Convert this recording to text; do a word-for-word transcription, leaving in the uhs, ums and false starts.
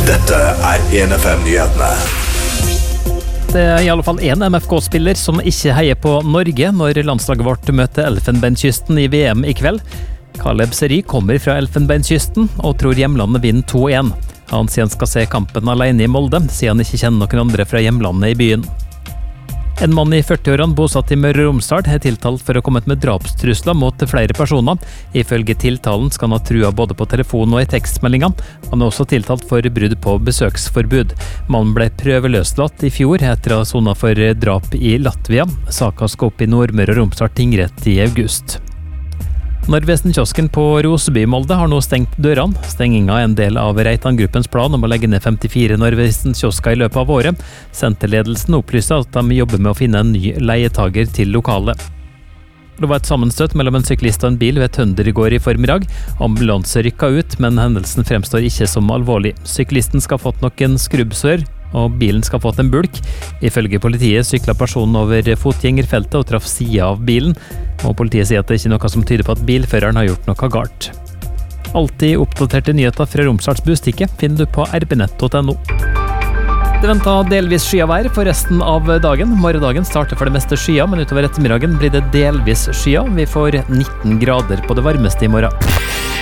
Dette er en F M-nyhetene. Det er i alle fall en M F K-spiller som ikke heier på Norge når landslaget vårt møter Elfenbenskysten i V M i kveld. Caleb Seri kommer fra Elfenbenskysten og tror hjemlandet vinner to en. Han sier han skal se kampen alene i Molde, siden han ikke kjenner noen andre fra hjemlandet i byen. En mann i førti-årene bosatt i Møre og Romsdal er tiltalt for å komme med drapstrusler mot flere personer. Ifølge tiltalen skal han ha trua både på telefon og i tekstmeldinger. Han er også tiltalt for brudd på besøksforbud. Mannen ble prøveløslatt i fjor etter å ha sonet for drap i Latvia. Saka skal opp i Nordmøre og Romsdal tingrett i august. Narvesen-kiosken på Roseby i Molde har nå stengt dørene. Stenginga er en del av Reitan-gruppens plan om å legge ned femtifire Narvesen-kiosker i løpet av året. Senterledelsen opplyser at de jobber med å finne en ny leietager til lokalet. Det var et sammenstøt mellom en syklist og en bil ved Tønder i går i formiddag. Ambulanse rykka ut, men hendelsen fremstår ikke som alvorlig. Syklisten skal ha fått noen skrubbsår, og bilen skal ha fått en bulk. Ifølge politiet sykla personen over fotgjengerfeltet og traff sida av bilen. Og politiet sier at det ikke er noe som tyder på at bilføreren har gjort noe galt. Alltid oppdaterte nyheter fra Romsdals Bustikke finner du på r b nett punktum no. Det venter delvis skyavær for resten av dagen. Morgendagen starter for det meste skya, men utover ettermiddagen blir det delvis skya. Vi får nitten grader på det varmeste i morgen.